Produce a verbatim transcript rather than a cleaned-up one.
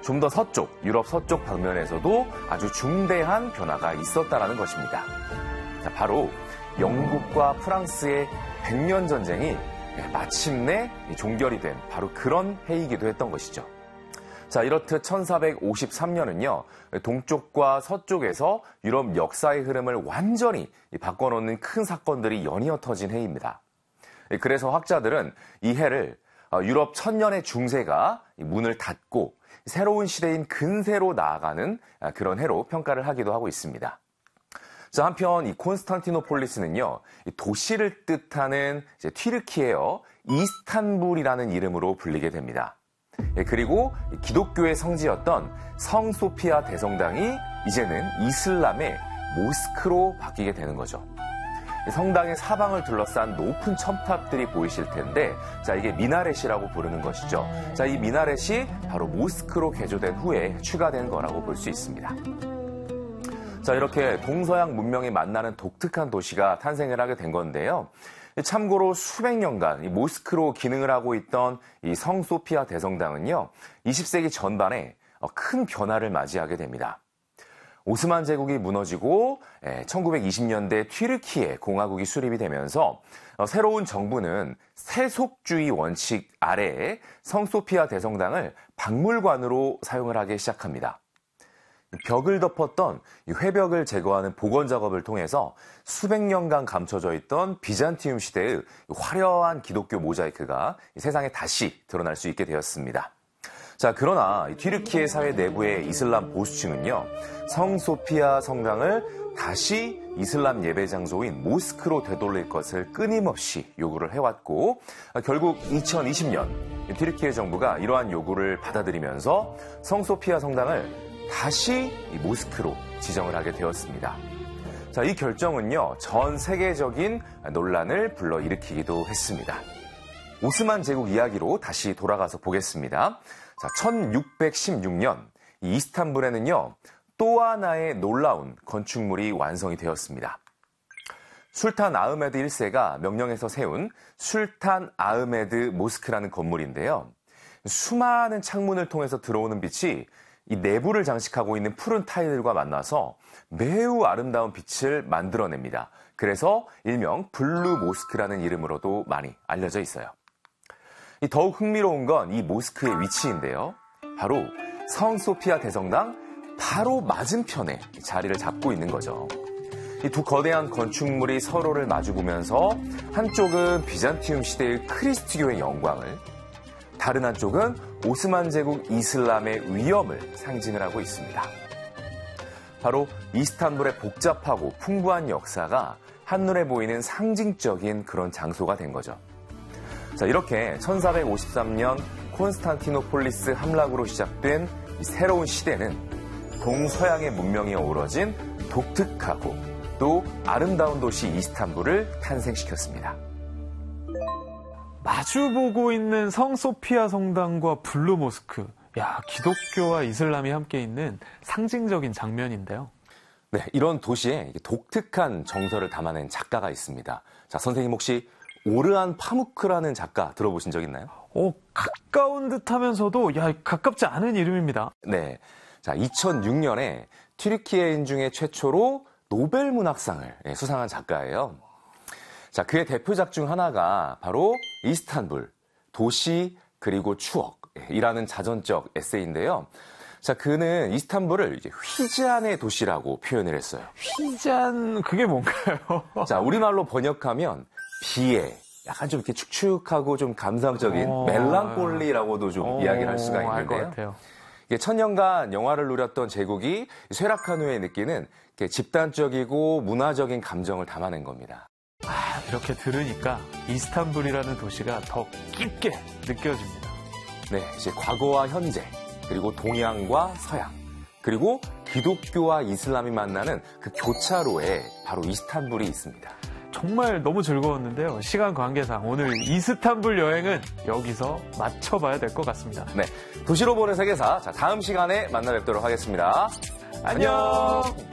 좀 더 서쪽, 유럽 서쪽 방면에서도 아주 중대한 변화가 있었다는 것입니다. 자, 바로 영국과 프랑스의 백년 전쟁이 마침내 종결이 된 바로 그런 해이기도 했던 것이죠. 자, 이렇듯 천사백오십삼 년은요, 동쪽과 서쪽에서 유럽 역사의 흐름을 완전히 바꿔놓는 큰 사건들이 연이어 터진 해입니다. 그래서 학자들은 이 해를 유럽 천년의 중세가 문을 닫고 새로운 시대인 근세로 나아가는 그런 해로 평가를 하기도 하고 있습니다. 자, 한편 이 콘스탄티노폴리스는요, 도시를 뜻하는 이제 튀르키예어 이스탄불이라는 이름으로 불리게 됩니다. 그리고 기독교의 성지였던 성소피아 대성당이 이제는 이슬람의 모스크로 바뀌게 되는 거죠. 성당의 사방을 둘러싼 높은 첨탑들이 보이실 텐데, 자, 이게 미나렛이라고 부르는 것이죠. 자, 이 미나렛이 바로 모스크로 개조된 후에 추가된 거라고 볼 수 있습니다. 자, 이렇게 동서양 문명이 만나는 독특한 도시가 탄생을 하게 된 건데요. 참고로 수백 년간 이 모스크로 기능을 하고 있던 이 성소피아 대성당은요, 이십 세기 전반에 큰 변화를 맞이하게 됩니다. 오스만 제국이 무너지고 천구백이십 년대 튀르키예 공화국이 수립이 되면서 새로운 정부는 세속주의 원칙 아래에 성소피아 대성당을 박물관으로 사용을 하기 시작합니다. 벽을 덮었던 회벽을 제거하는 복원 작업을 통해서 수백 년간 감춰져 있던 비잔티움 시대의 화려한 기독교 모자이크가 세상에 다시 드러날 수 있게 되었습니다. 자, 그러나 튀르키예 사회 내부의 이슬람 보수층은요, 성소피아 성당을 다시 이슬람 예배 장소인 모스크로 되돌릴 것을 끊임없이 요구를 해왔고, 결국 이천이십 년 튀르키예 정부가 이러한 요구를 받아들이면서 성소피아 성당을 다시 모스크로 지정을 하게 되었습니다. 자, 이 결정은요, 전 세계적인 논란을 불러일으키기도 했습니다. 오스만 제국 이야기로 다시 돌아가서 보겠습니다. 자, 천육백십육 년 이스탄불에는요, 또 하나의 놀라운 건축물이 완성이 되었습니다. 술탄 아흐메드 일 세가 명령해서 세운 술탄 아흐메드 모스크라는 건물인데요. 수많은 창문을 통해서 들어오는 빛이 이 내부를 장식하고 있는 푸른 타일들과 만나서 매우 아름다운 빛을 만들어냅니다. 그래서 일명 블루 모스크라는 이름으로도 많이 알려져 있어요. 더욱 흥미로운 건 이 모스크의 위치인데요. 바로 성소피아 대성당 바로 맞은편에 자리를 잡고 있는 거죠. 이 두 거대한 건축물이 서로를 마주보면서 한쪽은 비잔티움 시대의 크리스트교의 영광을, 다른 한쪽은 오스만 제국 이슬람의 위엄을 상징을 하고 있습니다. 바로 이스탄불의 복잡하고 풍부한 역사가 한눈에 보이는 상징적인 그런 장소가 된 거죠. 자, 이렇게 천사백오십삼 년 콘스탄티노폴리스 함락으로 시작된 이 새로운 시대는 동서양의 문명이 어우러진 독특하고 또 아름다운 도시 이스탄불을 탄생시켰습니다. 마주보고 있는 성소피아 성당과 블루 모스크. 야, 기독교와 이슬람이 함께 있는 상징적인 장면인데요. 네, 이런 도시에 독특한 정서를 담아낸 작가가 있습니다. 자, 선생님 혹시 오르한 파무크라는 작가 들어보신 적 있나요? 오, 가까운 듯 하면서도, 야, 가깝지 않은 이름입니다. 네. 자, 이천육 년에 튀르키예인 중에 최초로 노벨 문학상을 수상한 작가예요. 자, 그의 대표작 중 하나가 바로 이스탄불, 도시 그리고 추억이라는 자전적 에세이인데요. 자, 그는 이스탄불을 이제 휘잔의 도시라고 표현을 했어요. 휘잔, 그게 뭔가요? 자, 우리말로 번역하면 비애, 약간 좀 이렇게 축축하고 좀 감성적인 오, 멜랑콜리라고도 좀 오, 이야기를 할 수가 있는데요. 알 것 같아요. 이게 천년간 영화를 누렸던 제국이 쇠락한 후에 느끼는 집단적이고 문화적인 감정을 담아낸 겁니다. 아, 이렇게 들으니까 이스탄불이라는 도시가 더 깊게 느껴집니다. 네, 이제 과거와 현재, 그리고 동양과 서양, 그리고 기독교와 이슬람이 만나는 그 교차로에 바로 이스탄불이 있습니다. 정말 너무 즐거웠는데요. 시간 관계상 오늘 이스탄불 여행은 여기서 마쳐봐야 될 것 같습니다. 네, 도시로 보는 세계사. 자, 다음 시간에 만나 뵙도록 하겠습니다. 안녕.